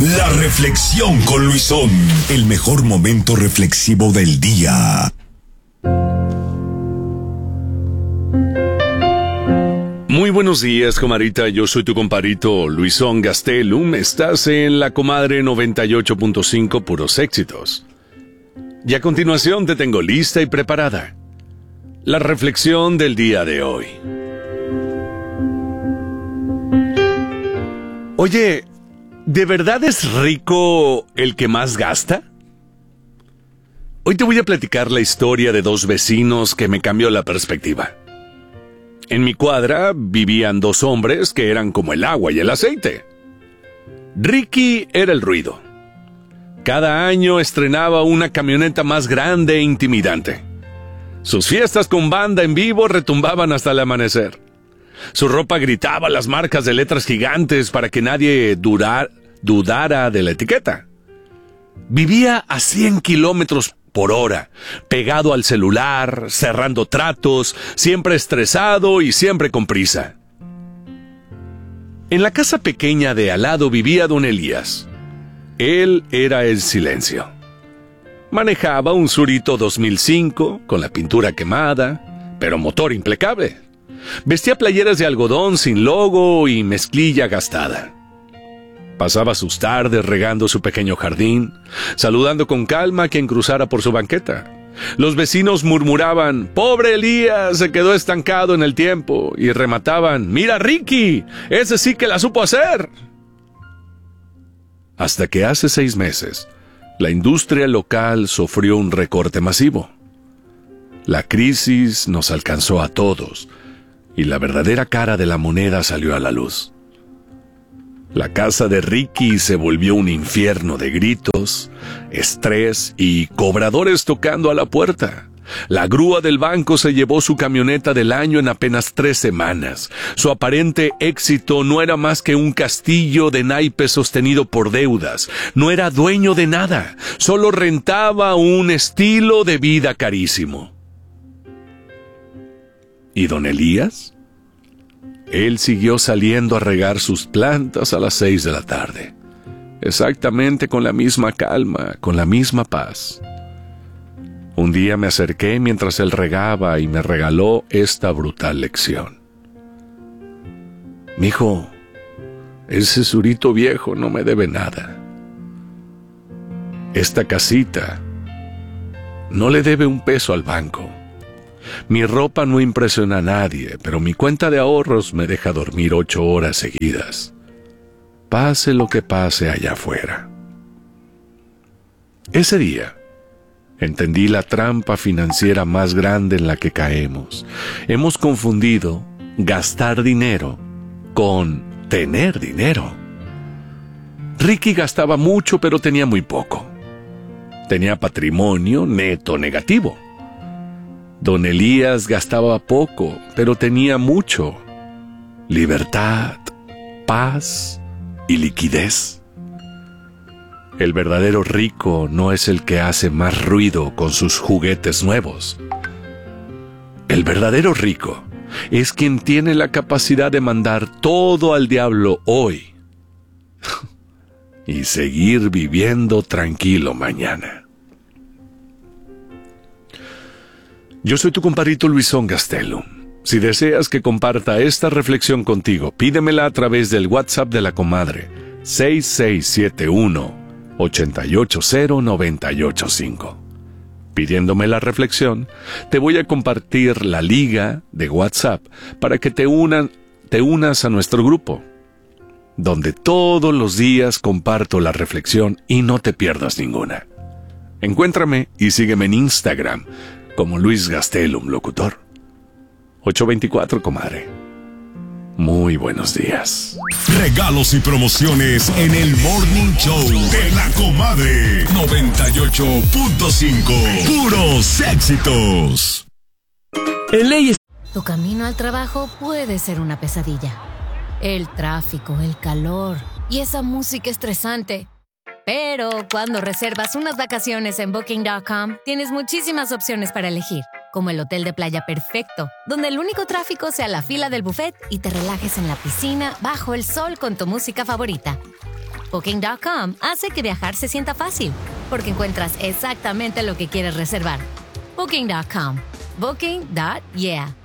La reflexión con Luisón, el mejor momento reflexivo del día. Muy buenos días, comadrita. Yo soy tu compadrito Luisón Gastelum. Estás en La Comadre 98.5, puros éxitos. Y a continuación te tengo lista y preparada la reflexión del día de hoy. Oye, ¿de verdad es rico el que más gasta? Hoy te voy a platicar la historia de dos vecinos que me cambió la perspectiva. En mi cuadra vivían dos hombres que eran como el agua y el aceite. Ricky era el ruido. Cada año estrenaba una camioneta más grande e intimidante. Sus fiestas con banda en vivo retumbaban hasta el amanecer. Su ropa gritaba las marcas de letras gigantes para que nadie dudara de la etiqueta. Vivía a 100 kilómetros por hora, pegado al celular, cerrando tratos, siempre estresado y siempre con prisa. En la casa pequeña de al lado vivía don Elías. Él era el silencio. Manejaba un Zurito 2005, con la pintura quemada, pero motor impecable. Vestía playeras de algodón sin logo y mezclilla gastada. Pasaba sus tardes regando su pequeño jardín, saludando con calma a quien cruzara por su banqueta. Los vecinos murmuraban: «¡Pobre Elías, se quedó estancado en el tiempo!» y remataban: «¡Mira, Ricky, ese sí que la supo hacer!» Hasta que hace 6 meses, la industria local sufrió un recorte masivo. La crisis nos alcanzó a todos, y la verdadera cara de la moneda salió a la luz. La casa de Ricky se volvió un infierno de gritos, estrés y cobradores tocando a la puerta. La grúa del banco se llevó su camioneta del año en apenas 3 semanas. Su aparente éxito no era más que un castillo de naipes sostenido por deudas. No era dueño de nada, solo rentaba un estilo de vida carísimo. ¿Y don Elías? Él siguió saliendo a regar sus plantas a las 6 de la tarde, exactamente con la misma calma, con la misma paz. Un día me acerqué mientras él regaba y me regaló esta brutal lección. «Mijo, ese Zurito viejo no me debe nada. Esta casita no le debe un peso al banco. Mi ropa no impresiona a nadie, pero mi cuenta de ahorros me deja dormir 8 horas seguidas. Pase lo que pase allá afuera». Ese día entendí la trampa financiera más grande en la que caemos. Hemos confundido gastar dinero con tener dinero. Ricky gastaba mucho, pero tenía muy poco. Tenía patrimonio neto negativo. Don Elías gastaba poco, pero tenía mucho: libertad, paz y liquidez. El verdadero rico no es el que hace más ruido con sus juguetes nuevos. El verdadero rico es quien tiene la capacidad de mandar todo al diablo hoy y seguir viviendo tranquilo mañana. Yo soy tu compadrito Luisón Gastelum. Si deseas que comparta esta reflexión contigo, pídemela a través del WhatsApp de la comadre 6671-880-985. Pidiéndome la reflexión, te voy a compartir la liga de WhatsApp para que te unas a nuestro grupo, donde todos los días comparto la reflexión y no te pierdas ninguna. Encuéntrame y sígueme en Instagram como Luis Gastelum Locutor. 824, comadre. Muy buenos días. Regalos y promociones en el Morning Show de La Comadre 98.5. Puros éxitos. Tu camino al trabajo puede ser una pesadilla. El tráfico, el calor y esa música estresante. Pero cuando reservas unas vacaciones en Booking.com, tienes muchísimas opciones para elegir, como el hotel de playa perfecto, donde el único tráfico sea la fila del buffet y te relajes en la piscina bajo el sol con tu música favorita. Booking.com hace que viajar se sienta fácil, porque encuentras exactamente lo que quieres reservar. Booking.com. Booking.yeah.